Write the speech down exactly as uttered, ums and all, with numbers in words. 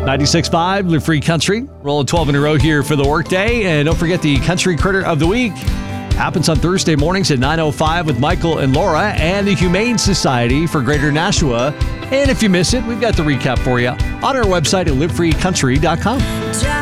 ninety-six point five, Live Free Country. Rolling twelve in a row here for the workday. And don't forget the Country Critter of the Week. Happens on Thursday mornings at nine oh five with Michael and Laura and the Humane Society for Greater Nashua. And if you miss it, we've got the recap for you on our website at live free country dot com.